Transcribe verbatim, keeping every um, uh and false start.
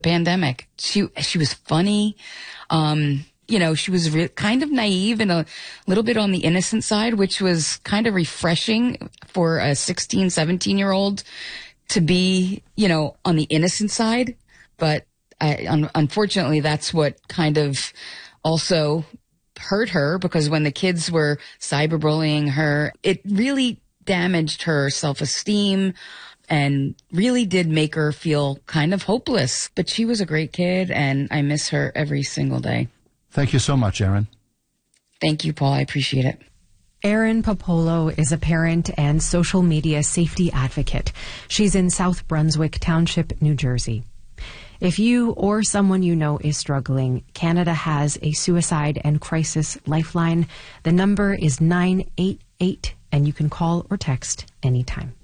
pandemic. She, she was funny. Um, you know, she was re- kind of naive and a little bit on the innocent side, which was kind of refreshing for a sixteen, seventeen year old to be, you know, on the innocent side. But I, un- unfortunately, that's what kind of also hurt her, because when the kids were cyberbullying her, it really damaged her self-esteem and really did make her feel kind of hopeless. But she was a great kid, and I miss her every single day. Thank you so much, Erin. Thank you, Paul. I appreciate it. Erin Popolo is a parent and social media safety advocate. She's in South Brunswick Township, New Jersey. If you or someone you know is struggling, Canada has a suicide and crisis lifeline. The number is nine eight eight, and you can call or text anytime.